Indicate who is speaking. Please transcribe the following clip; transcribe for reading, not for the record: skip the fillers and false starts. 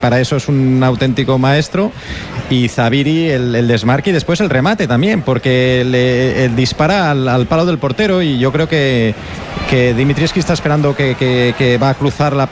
Speaker 1: para eso es un auténtico maestro. Y Zaviri el desmarque y después el remate también, porque dispara al palo del portero, y yo creo que Dimitrievski está esperando que va a cruzar la